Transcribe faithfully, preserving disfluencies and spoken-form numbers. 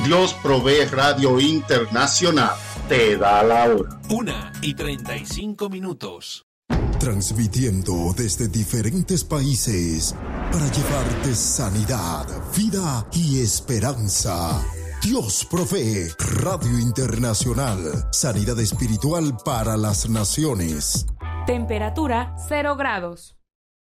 Dios Provee Radio Internacional te da la hora. Una y treinta y cinco minutos. Transmitiendo desde diferentes países para llevarte sanidad, vida y esperanza. Dios Provee Radio Internacional. Sanidad espiritual para las naciones. Temperatura cero grados.